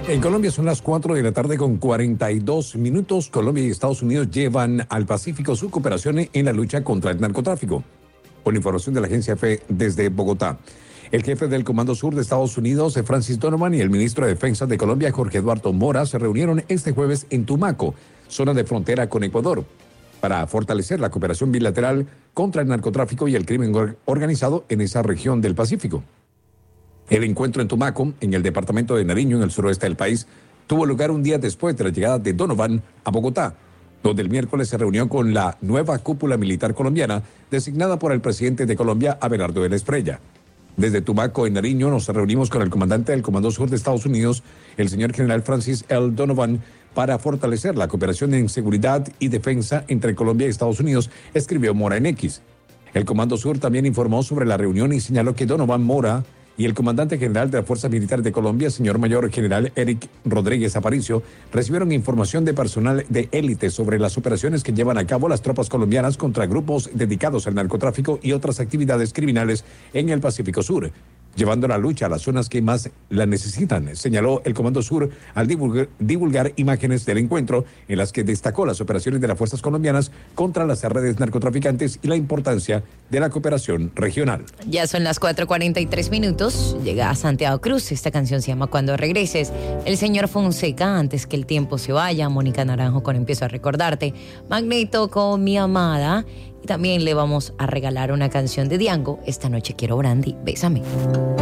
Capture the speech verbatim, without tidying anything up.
En Colombia son las cuatro de la tarde con cuarenta y dos minutos. Colombia y Estados Unidos llevan al Pacífico su cooperación en la lucha contra el narcotráfico. Con información de la agencia EFE desde Bogotá. El jefe del Comando Sur de Estados Unidos, Francis Donovan, y el ministro de Defensa de Colombia, Jorge Eduardo Mora, se reunieron este jueves en Tumaco, zona de frontera con Ecuador, para fortalecer la cooperación bilateral contra el narcotráfico y el crimen organizado en esa región del Pacífico. El encuentro en Tumaco, en el departamento de Nariño, en el suroeste del país, tuvo lugar un día después de la llegada de Donovan a Bogotá, donde el miércoles se reunió con la nueva cúpula militar colombiana, designada por el presidente de Colombia, Abelardo de la Espriella. Desde Tumaco, en Nariño, nos reunimos con el comandante del Comando Sur de Estados Unidos, el señor general Francis L. Donovan, para fortalecer la cooperación en seguridad y defensa entre Colombia y Estados Unidos, escribió Mora en X. El Comando Sur también informó sobre la reunión y señaló que Donovan, Mora y el comandante general de la Fuerza Militar de Colombia, señor mayor general Eric Rodríguez Aparicio, recibieron información de personal de élite sobre las operaciones que llevan a cabo las tropas colombianas contra grupos dedicados al narcotráfico y otras actividades criminales en el Pacífico Sur, llevando la lucha a las zonas que más la necesitan, señaló el Comando Sur al divulgar, divulgar imágenes del encuentro en las que destacó las operaciones de las fuerzas colombianas contra las redes narcotraficantes y la importancia de la cooperación regional. Ya son las cuatro cuarenta y tres minutos, llega a Santiago Cruz, esta canción se llama Cuando Regreses, el señor Fonseca, Antes que el tiempo se vaya, Mónica Naranjo con Empiezo a recordarte, Magneto con Mi amada. Y también le vamos a regalar una canción de Diango, Esta noche quiero brandy, bésame.